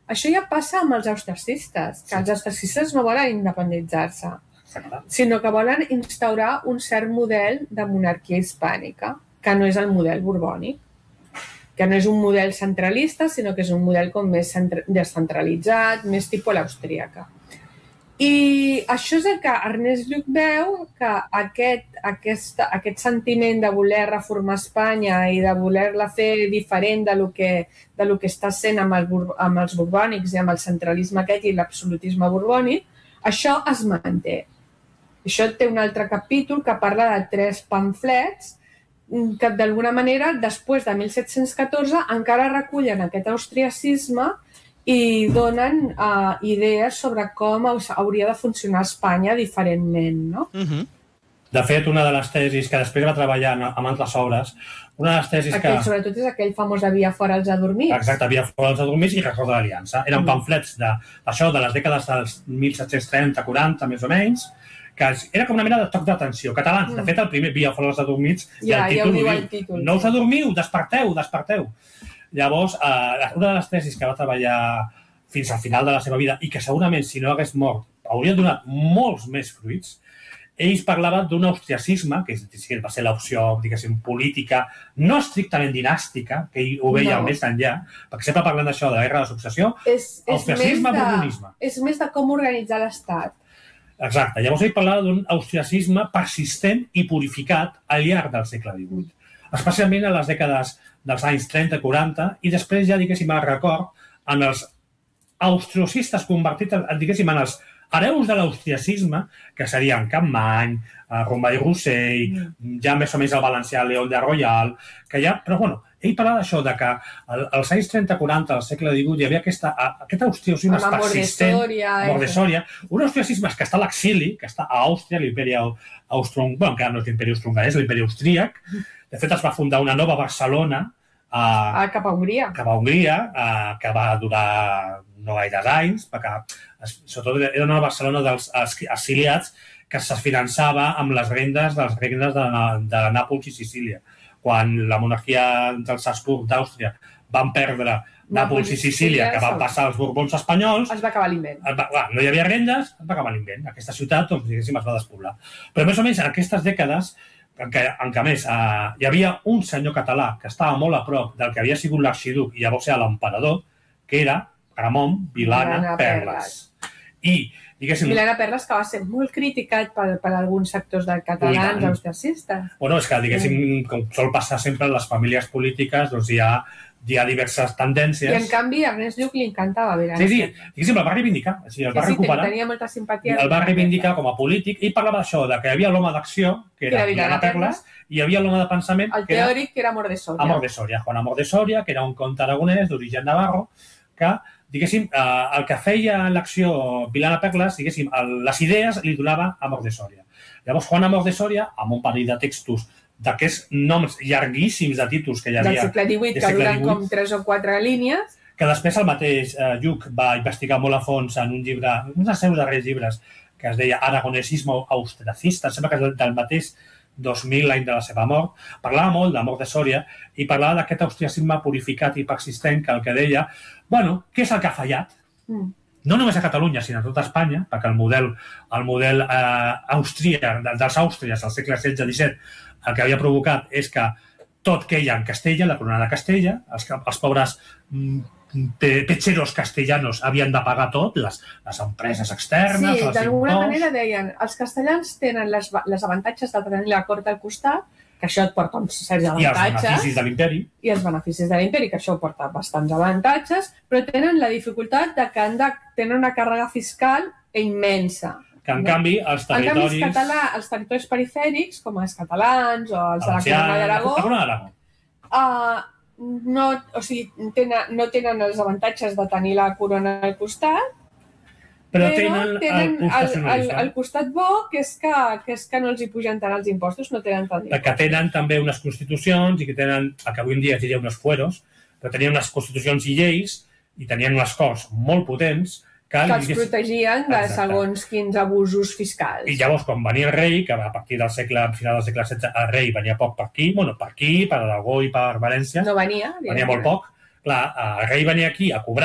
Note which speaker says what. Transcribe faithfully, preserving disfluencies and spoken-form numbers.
Speaker 1: Això ja passa amb els austriacistes, que sí. Els austriacistes no volen independitzar-se, sinó que volen instaurar un cert model de monarquia hispànica, que no és el model borbònic, que no és un model centralista, sinó que és un model com més descentralitzat, més tipus l'austríaca. I això és el que Ernest Lluch veu, que aquest, aquest, aquest sentiment de voler reformar Espanya i de voler-la fer diferent de lo que, de lo que està sent amb, el, amb els borbònics i amb el centralisme aquest i l'absolutisme borbònic, això es manté. Això té un altre capítol que parla de tres pamflets que d'alguna manera, després de mil set-cents catorze, encara recullen aquest austriacisme i donen uh, idees sobre com hauria de funcionar Espanya diferentment, no?
Speaker 2: Uh-huh. De fet, una de les tesis que després va treballar amb altres obres, una de les tesis
Speaker 1: aquell,
Speaker 2: que...
Speaker 1: Sobretot és aquell famós de Via fora els adormits.
Speaker 2: Exacte, Via fora els adormits i Record de l'Aliança. Eren mm. pamflets d'això, de, de les dècades dels mil set-cents trenta quaranta, més o menys, que era com una mena de toc d'atenció. Catalans, mm. de fet, el primer Via fora els adormits,
Speaker 1: ja,
Speaker 2: i el títol,
Speaker 1: ja
Speaker 2: diu,
Speaker 1: el títol,
Speaker 2: no us adormiu, desperteu, desperteu. Llavors, eh, una de les tesis que va treballar fins al final de la seva vida i que segurament, si no hagués mort, hauria donat molts més fruits, ells parlaven d'un austriacisme, que va ser l'opció, diguéssim, política, no estrictament dinàstica, que ell ho veia no. més enllà, perquè sempre parlant d'això, de la guerra de successió,
Speaker 1: és, és
Speaker 2: austriacisme, borbonisme.
Speaker 1: És més de com organitzar l'Estat.
Speaker 2: Exacte. Llavors ell parlava d'un austriacisme persistent i purificat al llarg del segle divuit, especialment a les dècades dels anys trenta quaranta, i després ja, diguéssim, el record en els austriacistes convertits, diguéssim, en els hereus de l'austriacisme, que serien Capmany, Rombay Rossell, mm. ja més o menys el valencià León de Royal, que ja... Però, bueno, ell parlava d'això, de que als anys trenta quaranta, al segle divuit, hi havia aquesta, aquest austriacisme persistent, mort de Sòria, un austriacisme que està a l'exili, que està a Àustria, l'imperi austro... Bueno, encara no és l'imperi austro-hongarès, l'imperi austríac. De fet, es va fundar una nova Barcelona a,
Speaker 1: a cap a Hongria,
Speaker 2: cap a Hongria a, que va durar no gaires anys, perquè sobretot era una Barcelona dels exiliats que se finançava amb les rendes dels regnes de, de Nàpols i Sicília. Quan la monarquia dels Habsburg d'Àustria van perdre Nàpols i Sicília, que van passar als borbons espanyols...
Speaker 1: Es va acabar l'invent.
Speaker 2: No hi havia rendes, es va acabar l'invent. Aquesta ciutat, doncs, diguéssim, es va despoblar. Però més o menys en aquestes dècades, en què, en què a més eh, hi havia un senyor català que estava molt a prop del que havia sigut l'arxiduc i llavors era l'emperador, que era Ramon Vilana, Vilana Perles. I, diguéssim...
Speaker 1: Vilana Perles, que va ser molt criticat per, per alguns sectors de catalans austriacistes.
Speaker 2: Bueno, és que, diguéssim, com sol passar sempre en les famílies polítiques, doncs hi ha, hi ha diverses tendències.
Speaker 1: I, en canvi, a Ernest Lluch li encantava Vilana.
Speaker 2: Sí, sí, diguéssim, el va reivindicar. O sigui, el va
Speaker 1: sí,
Speaker 2: recuperar.
Speaker 1: Sí, tenia molta simpatia.
Speaker 2: El va reivindicar com a polític i parlava d'això, de que hi havia l'home d'acció, que era Vilana Perles, i hi havia l'home de pensament...
Speaker 1: El teòric, que era Amor de Sòria.
Speaker 2: Amor de Sòria, Juan Amor de Sòria, que era un conte aragonès d'origen navarro, que diguéssim, eh, el que feia l'acció Vilana Perles, diguéssim, el, les idees li donava Amor de Sòria. Llavors, Juan Amor de Sòria, amb un parell de textos d'aquests noms llarguíssims de títols que hi havia...
Speaker 1: Del segle divuit, que duren com tres o quatre línies.
Speaker 2: Que després el mateix eh, Lluch va investigar molt a fons en un llibre, un dels seus darrers llibres, que es deia Aragonesisme austracista, sembla que és del mateix dos mil, l'any de la seva mort, parlava molt d'Amor de Sòria i parlava d'aquest austriacisme purificat i persistent que el que deia, bueno, què és el que ha fallat? Mm. No només a Catalunya, sinó a tota Espanya, perquè el model, el model eh, austríac, dels Àustries al segle setze disset, el que havia provocat és que tot queia en Castella, la corona de Castella, els, els pobres mm, petxeros castellanos havien de pagar tot, les, les empreses externes...
Speaker 1: Sí, d'alguna manera deien, els castellans tenen les, les avantatges de tenir la cort al costat, que això et porta uns certs avantatges...
Speaker 2: I els beneficis de l'imperi.
Speaker 1: I els beneficis de l'imperi, que això porta bastants avantatges, però tenen la dificultat de que han de tenir una càrrega fiscal immensa.
Speaker 2: Que, en canvi, els territoris...
Speaker 1: En canvi, els, català, els territoris perifèrics, com els catalans o els de la Corona d'Aragó...
Speaker 2: La Corona d'Aragó.
Speaker 1: Uh, no, o sigui, tenen, no tenen els avantatges de tenir la corona al costat,
Speaker 2: però,
Speaker 1: però
Speaker 2: tenen,
Speaker 1: tenen
Speaker 2: el,
Speaker 1: el, el, el costat bo, que és que, que és que no els hi pugen tant els impostos, no tenen tant
Speaker 2: d'impostos. Que tenen també unes constitucions i que tenen, el que avui en dia es diria unes fueros, però tenien unes constitucions i lleis i tenien unes corts molt potents que,
Speaker 1: que els protegien de Exacte. segons quins abusos fiscals.
Speaker 2: I llavors, quan venia el rei, que a partir del segle, al final del segle setze, el rei venia poc per aquí, bueno, per aquí, per Aragó i per València.
Speaker 1: No venia.
Speaker 2: Venia molt poc. Clar, el rei venia aquí a cobrar